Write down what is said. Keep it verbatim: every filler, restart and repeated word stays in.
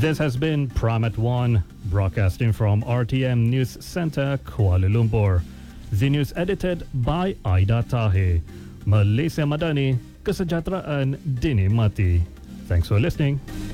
This has been Pram at One, broadcasting from R T M News Center, Kuala Lumpur. The news edited by Aida Tahe. Malaysia Madani, kesejahteraan dinikmati. Thanks for listening.